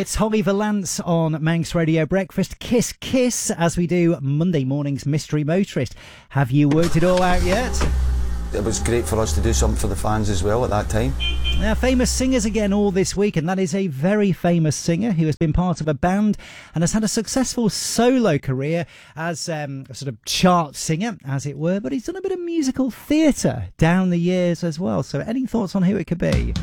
It's Holly Valance on Manx Radio Breakfast. Kiss, kiss, as we do Monday morning's Mystery Motorist. Have you worked it all out yet? It was great for us to do something for the fans as well at that time. Now, famous singers again all this week, and that is a very famous singer who has been part of a band and has had a successful solo career as a sort of chart singer, as it were, but he's done a bit of musical theatre down the years as well. So any thoughts on who it could be?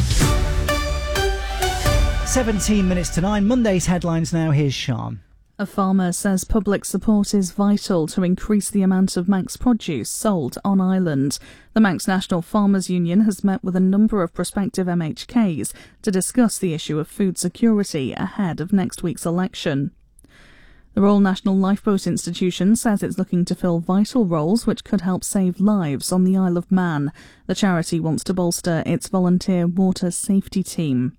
17 minutes to 9, Monday's headlines now. Here's Sean. A farmer says public support is vital to increase the amount of Manx produce sold on island. The Manx National Farmers Union has met with a number of prospective MHKs to discuss the issue of food security ahead of next week's election. The Royal National Lifeboat Institution says it's looking to fill vital roles which could help save lives on the Isle of Man. The charity wants to bolster its volunteer water safety team.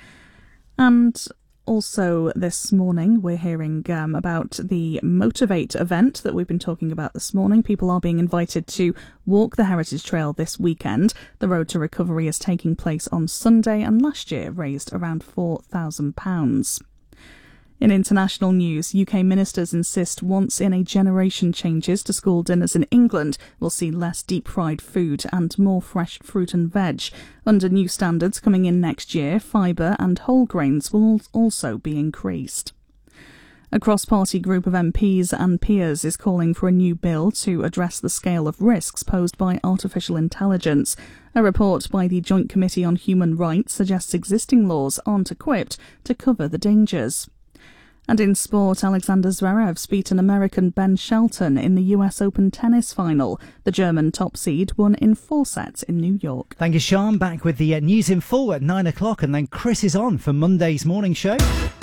And also this morning we're hearing about the Motivate event that we've been talking about this morning. People are being invited to walk the Heritage Trail this weekend. The Road to Recovery is taking place on Sunday and last year raised around £4,000. In international news, UK ministers insist once-in-a-generation changes to school dinners in England will see less deep-fried food and more fresh fruit and veg. Under new standards coming in next year, fibre and whole grains will also be increased. A cross-party group of MPs and peers is calling for a new bill to address the scale of risks posed by artificial intelligence. A report by the Joint Committee on Human Rights suggests existing laws aren't equipped to cover the dangers. And in sport, Alexander Zverev's beaten American Ben Shelton in the US Open tennis final. The German top seed won in 4 sets in New York. Thank you, Sean. Back with the news in full at 9 o'clock, and then Chris is on for Monday's morning show.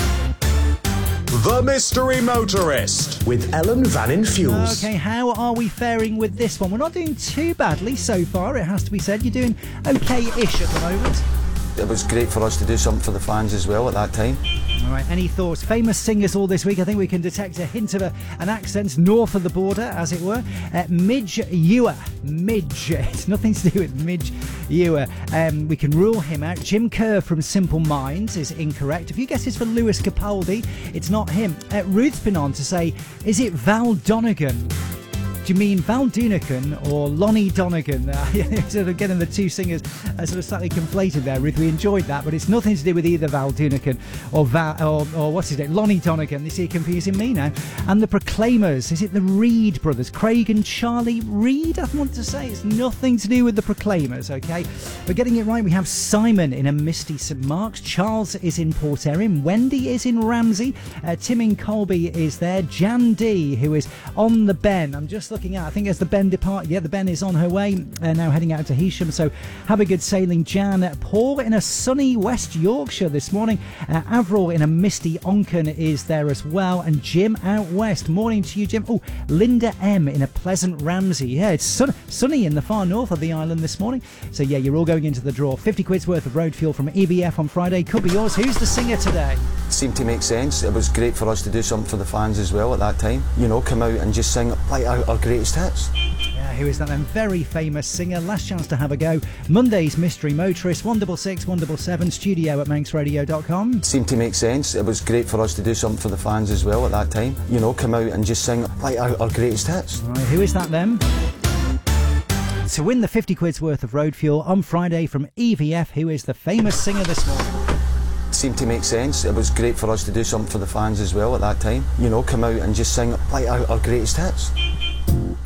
The Mystery Motorist with Ellen Van in Fuels. OK, how are we faring with this one? We're not doing too badly so far, it has to be said. You're doing OK-ish at the moment. It was great for us to do something for the fans as well at that time. All right, any thoughts? Famous singers all this week. I think we can detect a hint of an accent north of the border, as it were. Midge Ure. Midge. It's nothing to do with Midge Ure. We can rule him out. Jim Kerr from Simple Minds is incorrect. A few guesses for Lewis Capaldi. It's not him. Ruth's been on to say, is it Val Donegan? Do you mean Val Donegan or Lonnie Donegan? Sort of getting the two singers sort of slightly conflated there, Ruth. We enjoyed that, but it's nothing to do with either Val Donegan or what's his name, Lonnie Donegan. You see, confusing me now. And the Proclaimers. Is it the Reed brothers, Craig and Charlie Reed? I want to say it's nothing to do with the Proclaimers. Okay, we're getting it right. We have Simon in a misty St Mark's. Charles is in Port Erin. Wendy is in Ramsey. Tim in Colby is there. Jan D, who is on the Ben. I'm just looking at, I think as the Ben depart, the Ben is on her way, now heading out to Heysham, so have a good sailing, Jan. Paul in a sunny West Yorkshire this morning. Avril in a misty Onken is there as well, and Jim out west. Morning to you, Jim. Oh, Linda M in a pleasant Ramsey. Yeah, it's sunny in the far north of the island this morning, so yeah, you're all going into the draw. 50 quid's worth of road fuel from EBF on Friday. Could be yours. Who's the singer today? Seemed to make sense. It was great for us to do something for the fans as well at that time. You know, come out and just sing like our greatest hits. Yeah, who is that then? Very famous singer. Last chance to have a go. Monday's Mystery Motorist, 166 177, studio at manxradio.com. Seemed to make sense. It was great for us to do something for the fans as well at that time. You know, come out and just sing like our greatest hits. Right, who is that then? To win the 50 quid's worth of road fuel on Friday from EVF, who is the famous singer this morning? Seemed to make sense. It was great for us to do something for the fans as well at that time. You know, come out and just sing like our greatest hits.